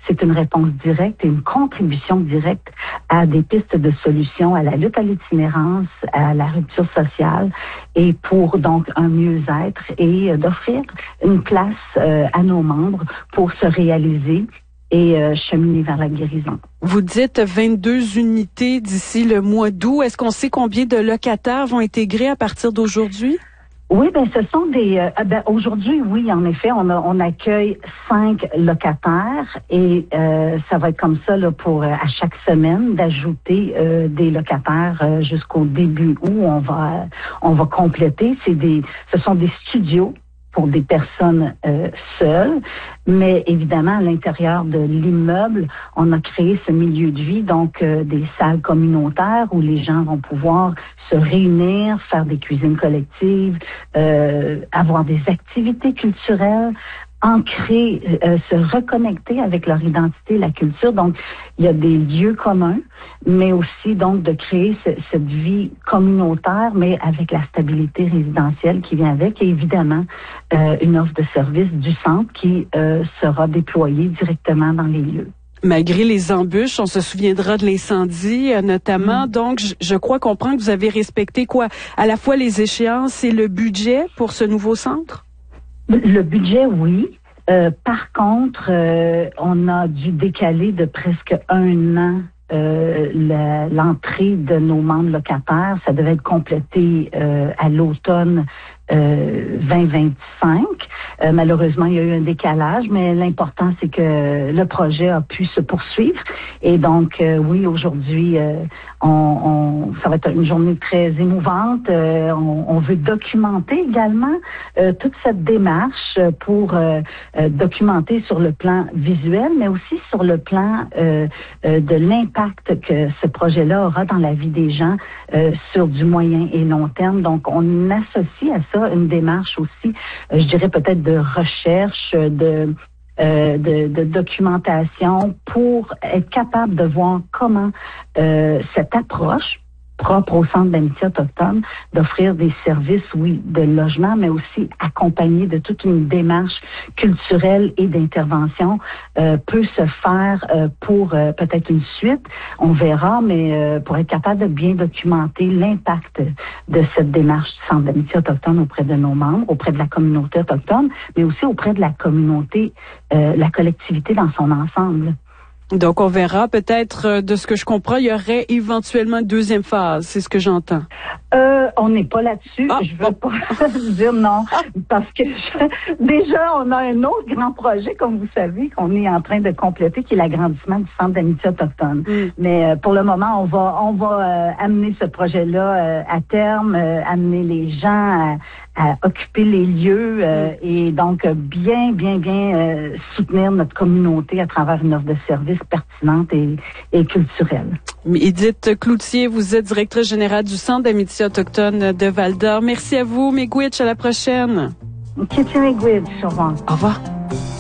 c'est une réponse directe et une contribution directe à des pistes de solutions, à la lutte à l'itinérance, à la rupture sociale, et pour donc un mieux-être et d'offrir une place à nos membres pour se réaliser et cheminer vers la guérison. Vous dites 22 unités d'ici le mois d'août. Est-ce qu'on sait combien de locataires vont intégrer à partir d'aujourd'hui? Oui, ce sont des. Aujourd'hui, oui, en effet, on accueille 5 locataires et ça va être comme ça là pour à chaque semaine d'ajouter des locataires jusqu'au début août. On va compléter. Ce sont des studios pour des personnes seules, mais évidemment, à l'intérieur de l'immeuble, on a créé ce milieu de vie, donc des salles communautaires où les gens vont pouvoir se réunir, faire des cuisines collectives, avoir des activités culturelles, ancrer, se reconnecter avec leur identité, la culture. Donc, il y a des lieux communs, mais aussi donc de créer cette vie communautaire, mais avec la stabilité résidentielle qui vient avec, et évidemment une offre de service du centre qui sera déployée directement dans les lieux. Malgré les embûches, on se souviendra de l'incendie notamment. Donc, je crois comprendre que vous avez respecté à la fois les échéances et le budget pour ce nouveau centre? Le budget, oui. Par contre, on a dû décaler de presque 1 an l'entrée de nos membres locataires. Ça devait être complété à l'automne 2025. Malheureusement, il y a eu un décalage, mais l'important, c'est que le projet a pu se poursuivre. Et donc, oui, aujourd'hui, ça va être une journée très émouvante. On veut documenter également toute cette démarche pour documenter sur le plan visuel, mais aussi sur le plan de l'impact que ce projet-là aura dans la vie des gens sur du moyen et long terme. Donc, on associe à ça une démarche aussi, je dirais peut-être de recherche, de documentation pour être capable de voir comment cette approche propre au Centre d'amitié autochtone, d'offrir des services, oui, de logement, mais aussi accompagné de toute une démarche culturelle et d'intervention, peut se faire pour peut-être une suite, on verra, mais pour être capable de bien documenter l'impact de cette démarche du Centre d'amitié autochtone auprès de nos membres, auprès de la communauté autochtone, mais aussi auprès de la communauté, la collectivité dans son ensemble. Donc, on verra peut-être, de ce que je comprends, il y aurait éventuellement une deuxième phase, c'est ce que j'entends. On n'est pas là-dessus. Je veux pas dire non, parce que déjà, on a un autre grand projet, comme vous savez, qu'on est en train de compléter, qui est l'agrandissement du Centre d'amitié autochtone. Mais pour le moment, on va amener ce projet-là à terme, amener les gens à occuper les lieux et donc bien soutenir notre communauté à travers une offre de services pertinente et culturelle. Édith Cloutier, vous êtes directrice générale du Centre d'amitié autochtone de Val-d'Or. Merci à vous, Miigwech, à la prochaine. Miigwech, au revoir. Au revoir.